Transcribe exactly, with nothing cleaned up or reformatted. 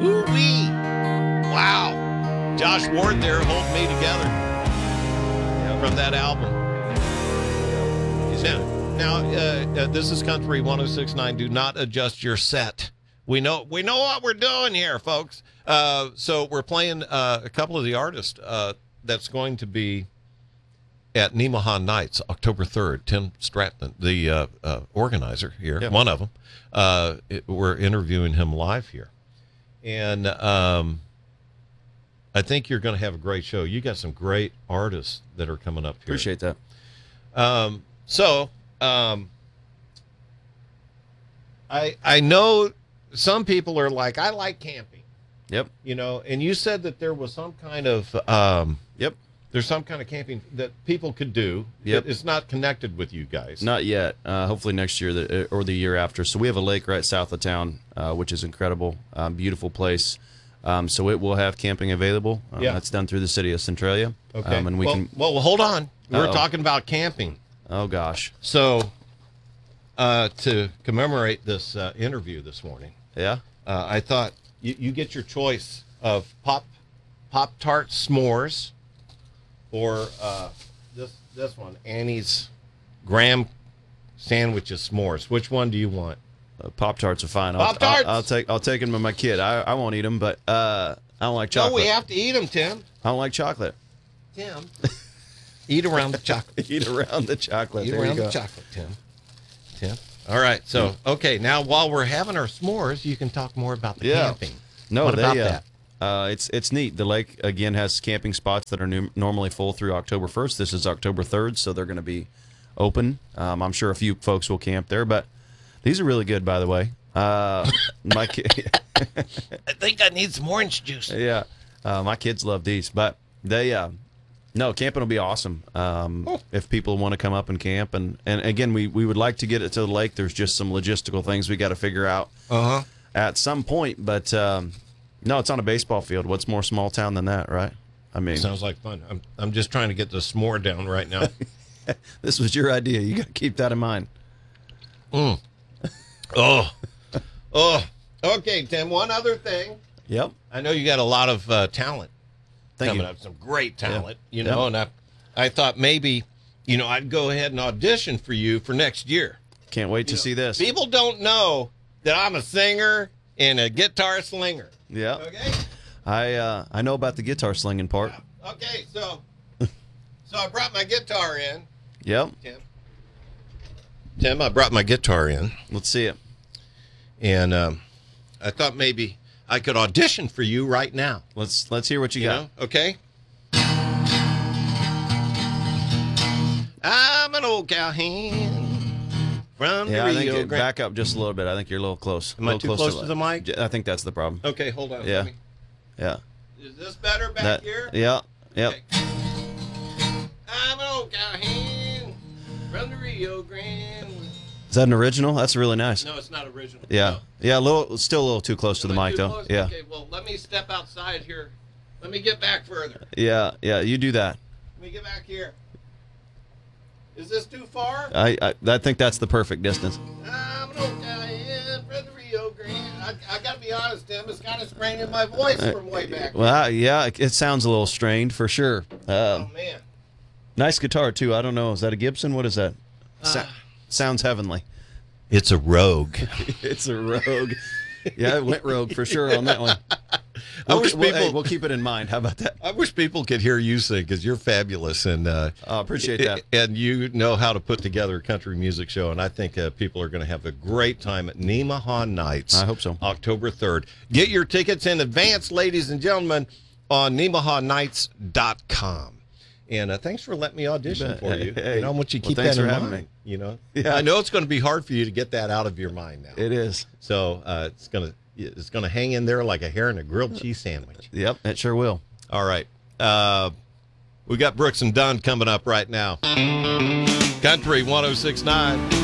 Ooh-wee. Wow. Josh Ward there, Hold Me Together. Yeah, from that album. Now, now uh, uh, this is Country one oh six point nine. Do not adjust your set. We know we know what we're doing here, folks. Uh, so we're playing uh, a couple of the artists uh, that's going to be at Nemaha Nights, October third. Tim Stratton, the uh, uh, organizer here, yep. one of them. Uh, it, we're interviewing him live here. And um, I think you're going to have a great show. You got some great artists that are coming up here. Appreciate that. Um, so um, I I know some people are like, I like camping. Yep. You know, and you said that there was some kind of um, yep. There's some kind of camping that people could do. Yep. It's not connected with you guys. Not yet. Uh, hopefully next year the, or the year after. So we have a lake right south of town, uh, which is incredible. Um, beautiful place. Um, so it will have camping available. Um, yeah. That's done through the city of Centralia. Okay. Um, and we well, can. Well, hold on. We're Uh-oh. talking about camping. Oh gosh. So, uh, to commemorate this uh, interview this morning, yeah, uh, I thought you, you get your choice of pop pop tart s'mores, or uh, this this one, Annie's graham sandwiches s'mores. Which one do you want? uh, Pop Tarts are fine. Pop Tarts. I'll, I'll take. I'll take them with my kid. I, I won't eat them, but uh, I don't like chocolate. No, we have to eat them, Tim. I don't like chocolate. Tim, eat around the chocolate. Eat around the chocolate. Eat there around you go. the chocolate, Tim. Tim. All right. So, okay. Now, while we're having our s'mores, you can talk more about the Yeah. camping. No, what they, about uh, that? Uh, it's it's neat. The lake again has camping spots that are nu- normally full through October first. This is October third, so they're going to be open. Um, I'm sure a few folks will camp there, but these are really good, by the way. Uh, my kid, I think I need some orange juice. yeah, uh, my kids love these, but they uh, no camping will be awesome. Um, Oh. If people want to come up and camp, and and again, we we would like to get it to the lake. There's just some logistical things we got to figure out Uh huh. at some point, but. Um, No, it's on a baseball field. What's more small town than that, right? I mean, Sounds like fun. I'm I'm just trying to get the s'more down right now. this was your idea. You got to keep that in mind. mm. Oh, oh. Okay, Tim. One other thing. Yep. I know you got a lot of uh, talent Thank coming you. up. Some great talent. Yeah. You know, Yeah. and I, I thought maybe, you know, I'd go ahead and audition for you for next year. Can't wait to You know, see this. People don't know that I'm a singer and a guitar slinger. Yeah. Okay. I uh, I know about the guitar slinging part. Okay, so so I brought my guitar in, Yep. Tim. Tim, I brought my guitar in, Let's see it. and um, I thought maybe I could audition for you right now. Let's let's hear what you, You got. know? Okay. I'm an old cowhand from Yeah, the I think Rio it, Grande. back up just a little bit. I think you're a little close. Am a I little too close to the mic? I think that's the problem. Okay, hold on. Yeah. Let me- Yeah. Is this better back That. here? Yeah. Yep. Okay. I'm an old cowhand from the Rio Grande. Is that an original? That's really nice. No, it's not original. Yeah. No. Yeah. A little, still a little too close to the Am I mic too though. close? Yeah. Okay, well, let me step outside here. Let me get back further. Yeah. Yeah. You do that. Let me get back here. Is this too far? I, I I think that's the perfect distance. I'm an old cowhand from the Rio Grande. I, I got to be honest, Tim. It's kind of straining my voice from way back. Well, yeah, it sounds a little strained for sure. Uh, Oh, man. nice guitar too. I don't know. Is that a Gibson? What is that? Sa- Uh, sounds heavenly. It's a Rogue. It's a Rogue. Yeah, it went Rogue for sure on that one. I We'll, wish we'll- hey, people- we'll keep it in mind. How about that? I wish people could hear you sing because you're fabulous, and uh, I appreciate that. And you know how to put together a country music show, and I think uh, people are going to have a great time at Nemaha Nights. I hope so. October third. Get your tickets in advance, ladies and gentlemen, on nemaha nights dot com. And uh, thanks for letting me audition bet. for you. Hey, you know, I want you to well, keep thanks that in for having mind. me. You know, Yeah. I know it's going to be hard for you to get that out of your mind now. It is. So uh, it's going to it's going to hang in there like a hair in a grilled cheese sandwich. Yep, it sure will. All right. Uh, we got Brooks and Dunn coming up right now. Country one oh six point nine.